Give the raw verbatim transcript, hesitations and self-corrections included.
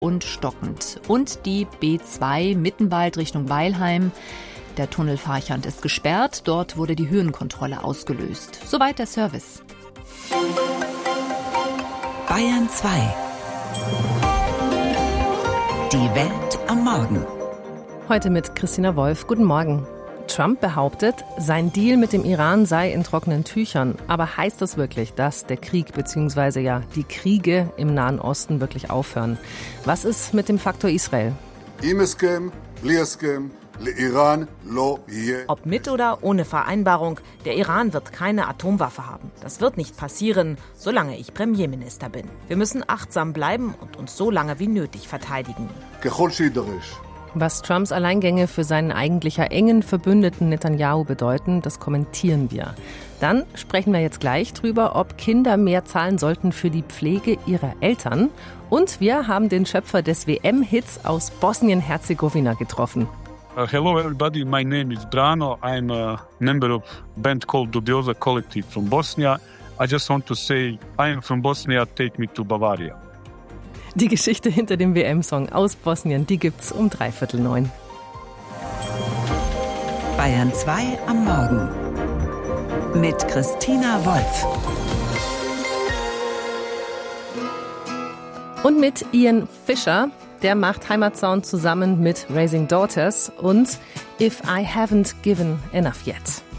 und stockend. Und die B zwei Mittenwald Richtung Weilheim. Der Tunnelfahrchand ist gesperrt. Dort wurde die Höhenkontrolle ausgelöst. Soweit der Service. Bayern zwei. Die Welt am Morgen. Heute mit Christina Wolf. Guten Morgen. Trump behauptet, sein Deal mit dem Iran sei in trockenen Tüchern. Aber heißt das wirklich, dass der Krieg bzw. ja die Kriege im Nahen Osten wirklich aufhören? Was ist mit dem Faktor Israel? Ob mit oder ohne Vereinbarung, der Iran wird keine Atomwaffe haben. Das wird nicht passieren, solange ich Premierminister bin. Wir müssen achtsam bleiben und uns so lange wie nötig verteidigen. Was Trumps Alleingänge für seinen eigentlich engen Verbündeten Netanyahu bedeuten, das kommentieren wir. Dann sprechen wir jetzt gleich drüber, ob Kinder mehr zahlen sollten für die Pflege ihrer Eltern. Und wir haben den Schöpfer des W M-Hits aus Bosnien-Herzegowina getroffen. Uh, hello everybody, my name is Brano. I'm a member of a band called Dubioza Collective from Bosnia. I just want to say, I am from Bosnia, take me to Bavaria. Die Geschichte hinter dem W M-Song aus Bosnien, die gibt's um dreiviertel neun. Bayern zwei am Morgen mit Christina Wolf. Und mit Ian Fischer, der macht Heimatsound zusammen mit Raising Daughters und If I Haven't Given Enough Yet.